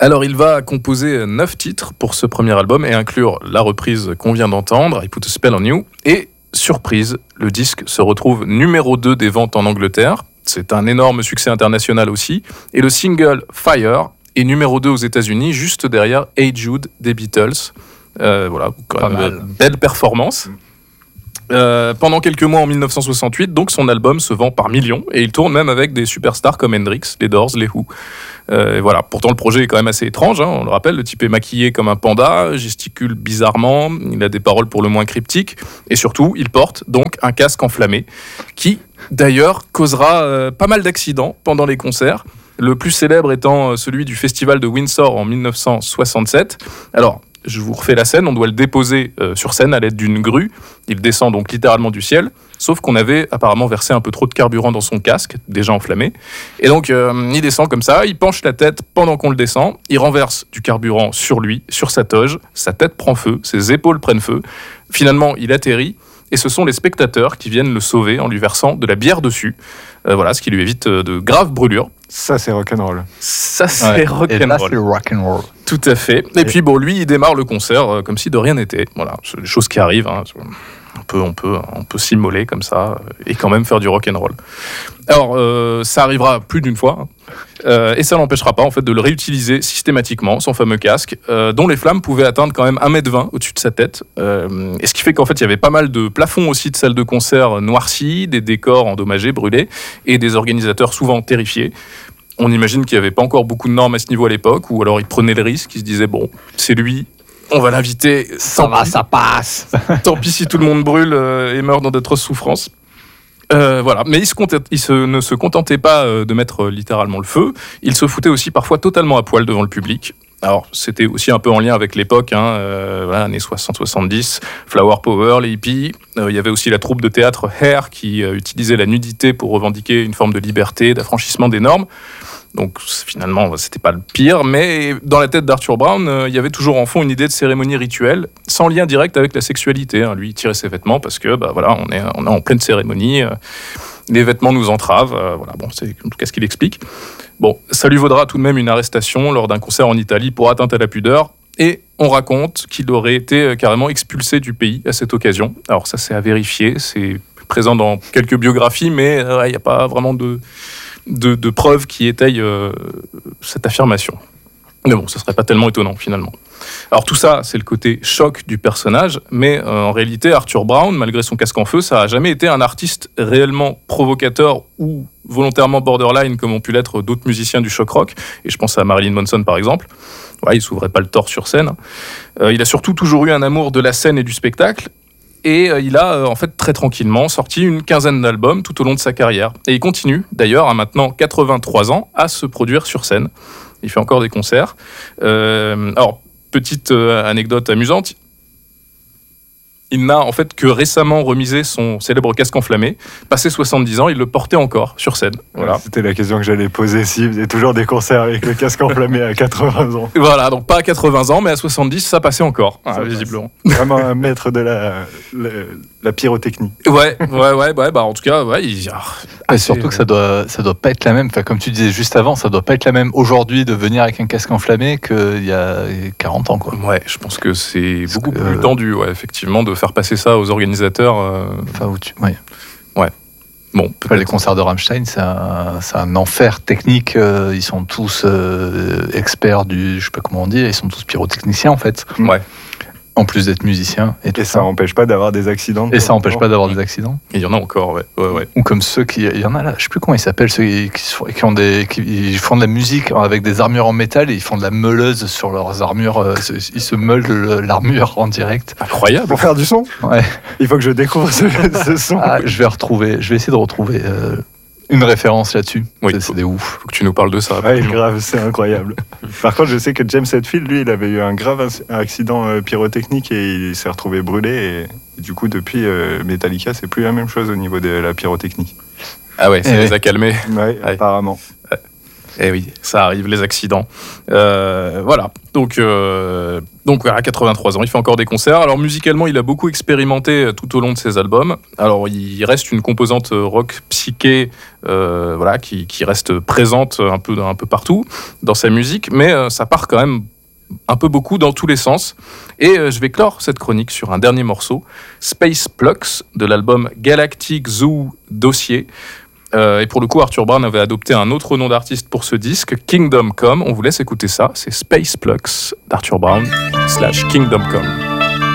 Alors, il va composer 9 titres pour ce premier album et inclure la reprise qu'on vient d'entendre, I Put a Spell on You. Et, surprise, le disque se retrouve numéro 2 des ventes en Angleterre. C'est un énorme succès international aussi. Et le single Fire est numéro 2 aux États-Unis, juste derrière Hey Jude des Beatles. Voilà, quand même, belle performance. Pendant quelques mois en 1968, donc son album se vend par millions et il tourne même avec des superstars comme Hendrix, les Doors, les Who. Et voilà. Pourtant le projet est quand même assez étrange, hein, on le rappelle, le type est maquillé comme un panda, gesticule bizarrement, il a des paroles pour le moins cryptiques et surtout il porte donc un casque enflammé qui d'ailleurs causera pas mal d'accidents pendant les concerts. Le plus célèbre étant celui du festival de Windsor en 1967. Alors, je vous refais la scène, on doit le déposer sur scène à l'aide d'une grue. Il descend donc littéralement du ciel, sauf qu'on avait apparemment versé un peu trop de carburant dans son casque, déjà enflammé. Et donc, il descend comme ça, il penche la tête pendant qu'on le descend, il renverse du carburant sur lui, sur sa toge, sa tête prend feu, ses épaules prennent feu. Finalement, il atterrit, et ce sont les spectateurs qui viennent le sauver en lui versant de la bière dessus. Voilà, ce qui lui évite de graves brûlures. Ça, c'est rock'n'roll. Ça, c'est rock'n'roll. Et là, c'est rock'n'roll. Tout à fait. Et puis, bon, lui, il démarre le concert comme si de rien n'était. Voilà, c'est des choses qui arrivent. Hein. On peut s'immoler comme ça et quand même faire du rock'n'roll. Alors, ça arrivera plus d'une fois. Et ça n'empêchera pas en fait de le réutiliser systématiquement, son fameux casque, dont les flammes pouvaient atteindre quand même 1,20 m au-dessus de sa tête. Et ce qui fait qu'en fait il y avait pas mal de plafonds aussi de salles de concert noircis, des décors endommagés, brûlés, et des organisateurs souvent terrifiés. On imagine qu'il n'y avait pas encore beaucoup de normes à ce niveau à l'époque, ou alors ils prenaient le risque, ils se disaient bon, c'est lui, on va l'inviter, ça passe. Tant pis si tout le monde brûle et meurt dans d'atroces souffrances. Voilà. Mais il ne se contentait pas de mettre littéralement le feu, il se foutait aussi parfois totalement à poil devant le public. Alors, c'était aussi un peu en lien avec l'époque, hein, voilà, années 60-70, Flower Power, les hippies. Il y avait aussi la troupe de théâtre Hair qui utilisait la nudité pour revendiquer une forme de liberté, d'affranchissement des normes. Donc finalement, c'était pas le pire, mais dans la tête d'Arthur Brown, il y avait toujours en fond une idée de cérémonie rituelle, sans lien direct avec la sexualité. Hein. Lui, il tirait ses vêtements parce que, voilà, on est en pleine cérémonie, les vêtements nous entravent, voilà, bon, c'est en tout cas ce qu'il explique. Bon, ça lui vaudra tout de même une arrestation lors d'un concert en Italie pour atteinte à la pudeur, et on raconte qu'il aurait été carrément expulsé du pays à cette occasion. Alors ça, c'est à vérifier, c'est présent dans quelques biographies, mais il n'y a pas vraiment de preuves qui étayent cette affirmation. Mais bon, ça serait pas tellement étonnant finalement. Alors tout ça, c'est le côté choc du personnage, mais en réalité, Arthur Brown, malgré son casque en feu, ça a jamais été un artiste réellement provocateur ou volontairement borderline comme ont pu l'être d'autres musiciens du choc rock, et je pense à Marilyn Manson par exemple. Ouais, il s'ouvrait pas le torse sur scène. Il a surtout toujours eu un amour de la scène et du spectacle, et il a en fait très tranquillement sorti une quinzaine d'albums tout au long de sa carrière. Et il continue d'ailleurs, à maintenant 83 ans, à se produire sur scène. Il fait encore des concerts. Alors, petite anecdote amusante, il n'a en fait que récemment remisé son célèbre casque enflammé. Passé 70 ans, il le portait encore sur scène. Voilà. C'était la question que j'allais poser, s'il faisait toujours des concerts avec le casque enflammé à 80 ans. Voilà, donc pas à 80 ans, mais à 70, ça passait encore, visiblement. Vraiment un maître de la pyrotechnie. Ouais, bah en tout cas, ouais, Et surtout que ça doit pas être la même, enfin, comme tu disais juste avant, ça doit pas être la même aujourd'hui de venir avec un casque enflammé qu'il y a 40 ans, quoi. Ouais, je pense que c'est beaucoup plus tendu, ouais, effectivement, de faire passer ça aux organisateurs. Enfin, ouais. Bon, les concerts de Rammstein, c'est un enfer technique. Ils sont tous experts je sais pas comment on dit, ils sont tous pyrotechniciens en fait. Ouais. En plus d'être musiciens. Et ça n'empêche pas d'avoir des accidents. Et ça n'empêche pas d'avoir des accidents. Et il y en a encore, ouais. Ou comme ceux il y en a là, je sais plus comment ils s'appellent, ceux qui font de la musique avec des armures en métal et ils font de la meuleuse sur leurs armures. Ils se meulent l'armure en direct. Incroyable. Pour faire du son. Ouais. Il faut que je découvre ce son. Je vais essayer de retrouver une référence là-dessus. Oui, c'est des ouf. Faut que tu nous parles de ça. Ouais, grave, c'est incroyable. Par contre, je sais que James Hetfield, lui, il avait eu un grave accident pyrotechnique et il s'est retrouvé brûlé. Et du coup, depuis, Metallica, c'est plus la même chose au niveau de la pyrotechnie. Ah ouais, ça les a calmés. Ouais, apparemment. Ouais. Eh oui, ça arrive, les accidents. Voilà. Donc voilà, 83 ans, il fait encore des concerts. Alors musicalement, il a beaucoup expérimenté tout au long de ses albums. Alors il reste une composante rock psyché, voilà, qui reste présente un peu partout dans sa musique, mais ça part quand même un peu beaucoup dans tous les sens. Et je vais clore cette chronique sur un dernier morceau, Space Plucks, de l'album Galactic Zoo Dossier. Et pour le coup, Arthur Brown avait adopté un autre nom d'artiste pour ce disque, Kingdom Come. On vous laisse écouter ça, c'est Space Plucks d'Arthur Brown / Kingdom Come.